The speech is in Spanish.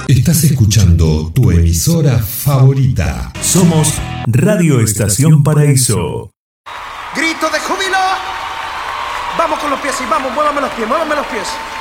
Estás escuchando tu emisora favorita. Somos Radio Estación Paraíso. ¡Grito de júbilo! Vamos con los pies y vamos, muévame los pies, muévame los pies.